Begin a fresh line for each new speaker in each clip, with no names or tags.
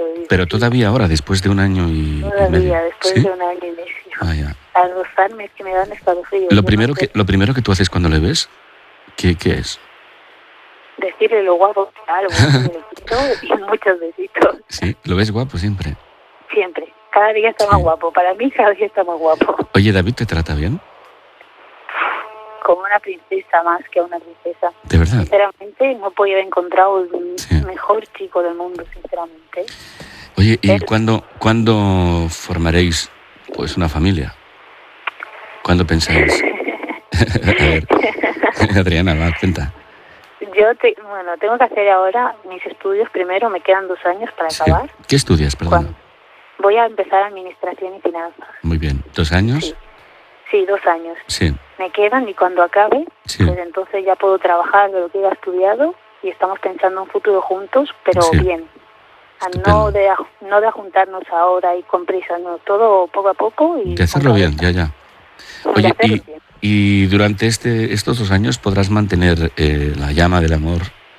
lo digo.
Pero todavía ahora, después de un año y medio.
Todavía, después
¿Sí?
de un año y medio.
Vaya.
Al rozarme es que me dan escalofríos.
Lo primero que tú haces cuando le ves, ¿qué es?
Decirle lo guapo que algo, y muchos besitos.
Sí, lo ves guapo siempre.
Siempre. Cada día está más guapo. Para mí cada día está más guapo.
Oye, ¿David te trata bien?
Como una princesa, más que una princesa.
¿De verdad?
Sinceramente, no he podido encontrar un mejor chico del mundo, sinceramente.
Oye, ¿y cuándo formaréis pues una familia? ¿Cuándo pensáis? A ver, Adriana, va, cuenta.
Tengo que hacer ahora mis estudios primero, me quedan 2 años para acabar.
¿Qué estudias, perdón?
Voy a empezar Administración y Finanzas.
Muy bien, ¿2 años?
Sí, 2 años.
Sí.
Me quedan y cuando acabe, pues entonces ya puedo trabajar de lo que he estudiado y estamos pensando en un futuro juntos, pero bien. No de juntarnos ahora y con prisa, no, todo poco a poco. Y
de hacerlo bien, ya. Oye, y durante estos 2 años podrás mantener la llama del amor,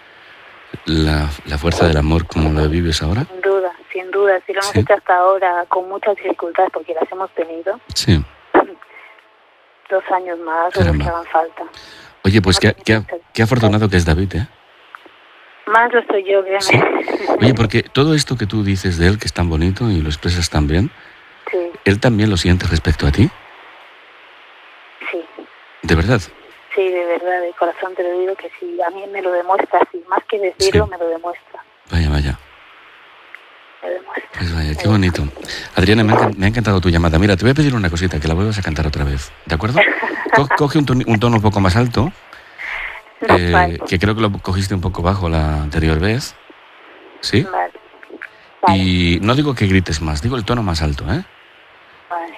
la fuerza del amor como la vives ahora.
Sin duda, si lo hemos hecho hasta ahora con muchas dificultades porque las hemos tenido.
Sí.
2 años más, o los que hagan falta.
Oye, pues qué afortunado que es David, ¿eh?
Más lo soy yo, créeme.
¿Sí? Oye, porque todo esto que tú dices de él, que es tan bonito y lo expresas tan bien, ¿él también lo siente respecto a ti?
Sí.
¿De verdad?
Sí, de verdad, de corazón te lo digo que sí. A mí me lo demuestra así, más que decirlo, me lo demuestra.
Vaya.
Me demuestra.
Pues vaya, qué bonito. Adriana, me ha encantado tu llamada. Mira, te voy a pedir una cosita, que la vuelvas a cantar otra vez, ¿de acuerdo? Coge un tono un poco más alto, que creo que lo cogiste un poco bajo la anterior vez. ¿Sí?
Vale.
Y no digo que grites más, digo el tono más alto, ¿eh?
Vale.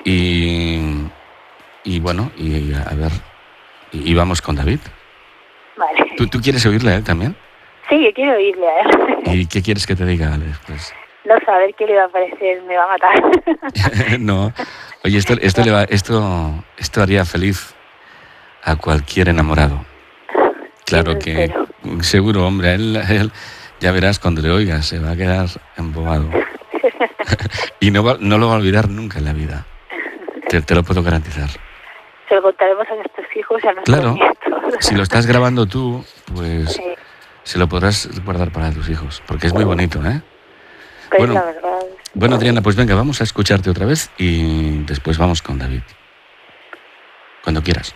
Y bueno, y a ver, y vamos con David.
Vale.
¿Tú quieres oírle a él también?
Sí, yo quiero oírle a él.
¿Y qué quieres que te diga después?
No saber qué le va a parecer, me va a matar.
No, oye, esto haría feliz a cualquier enamorado. Claro que seguro, hombre, él ya verás cuando le oigas, se va a quedar embobado. Y no lo va a olvidar nunca en la vida. Te lo puedo garantizar.
Se lo contaremos a nuestros hijos y a nuestros nietos.
Si lo estás grabando tú, pues se lo podrás guardar para tus hijos, porque es muy bonito, ¿eh?
Pues la verdad.
Bueno, Adriana, pues venga, vamos a escucharte otra vez y después vamos con David. Cuando quieras.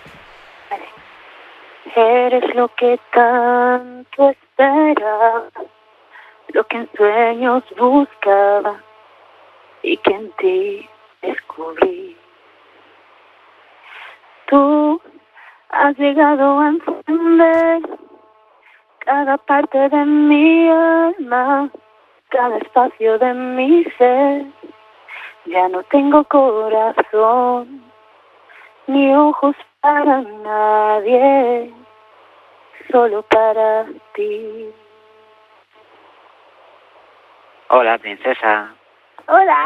Vale. Eres lo que tanto esperaba, lo que en sueños buscaba y que en ti descubrí. Tú has llegado a encender cada parte de mi alma, cada espacio de mi ser. Ya no tengo corazón ni ojos para nadie, solo para ti.
Hola, princesa.
¡Hola!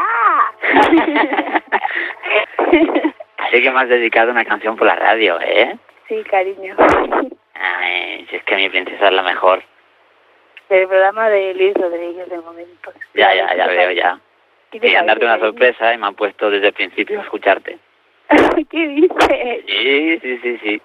Así que me has dedicado una canción por la radio, ¿eh?
Sí, cariño.
Ay, si es que mi princesa es la mejor.
El programa de Luis Rodríguez de momento.
Ya veo, ya. Querían darte una sorpresa y me han puesto desde el principio a escucharte.
¿Qué dices?
Sí.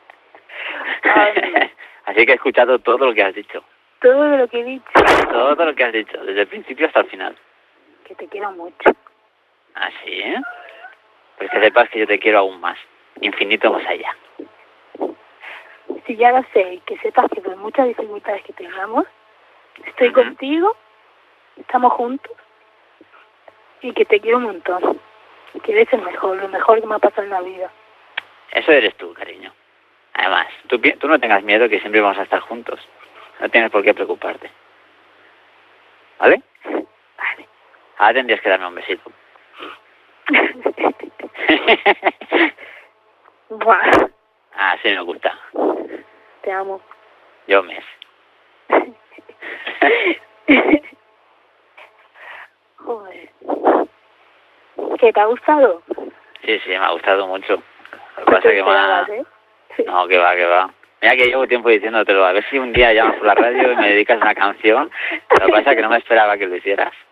Así que he escuchado todo lo que has dicho.
Todo lo que he dicho.
Todo lo que has dicho, desde el principio hasta el final.
Que te quiero mucho.
¿Ah, sí? Pues que sepas que yo te quiero aún más. Infinito más allá.
Si ya lo sé, y que sepas que por muchas dificultades que tengamos, estoy contigo, estamos juntos, y que te quiero un montón. Y que eres el mejor, lo mejor que me ha pasado en la vida.
Eso eres tú, cariño. Además, tú no tengas miedo, que siempre vamos a estar juntos. No tienes por qué preocuparte. ¿Vale?
Vale.
Ahora tendrías que darme un besito.
Buah.
Ah, sí me gusta.
Te amo.
Yo mes.
Joder. ¿Qué, te ha gustado?
Sí, me ha gustado mucho. Lo que pasa que No, que va. Mira que llevo tiempo diciéndotelo. A ver si un día llamas por la radio y me dedicas una canción. Lo que pasa es que no me esperaba que lo hicieras.